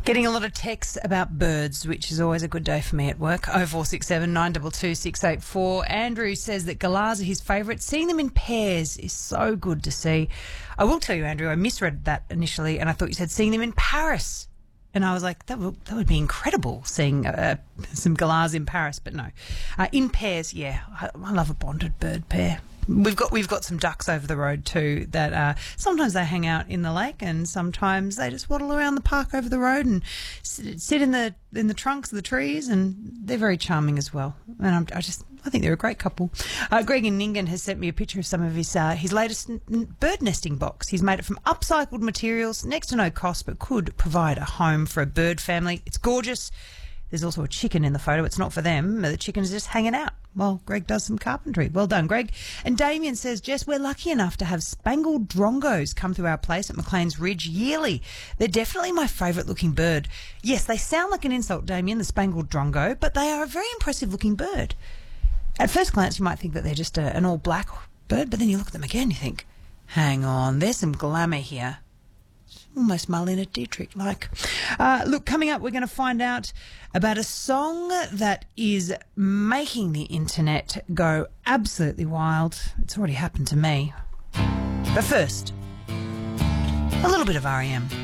Getting a lot of texts about birds, which is always a good day for me at work. 0467 922 684. Andrew says that galahs are his favourite. Seeing them in pairs is so good to see. I will tell you, Andrew, I misread that initially and I thought you said seeing them in Paris. And I was like, that would be incredible, seeing some galahs in Paris, but no. In pairs, yeah, I love a bonded bird pair. We've got some ducks over the road too that sometimes they hang out in the lake and sometimes they just waddle around the park over the road and sit in the trunks of the trees, and they're very charming as well. And I think they're a great couple. Greg in Nyngan has sent me a picture of some of his latest bird nesting box. He's made it from upcycled materials, next to no cost, but could provide a home for a bird family. It's gorgeous. There's also a chicken in the photo. It's not for them. The chicken is just hanging out while Greg does some carpentry. Well done, Greg. And Damien says, Jess, we're lucky enough to have spangled drongos come through our place at McLean's Ridge yearly. They're definitely my favourite looking bird. Yes, they sound like an insult, Damien, the spangled drongo, but they are a very impressive looking bird. At first glance, you might think that they're just an all-black bird, but then you look at them again, you think, hang on, there's some glamour here. Almost Marlene Dietrich-like. Look, coming up, we're going to find out about a song that is making the internet go absolutely wild. It's already happened to me. But first, a little bit of R.E.M.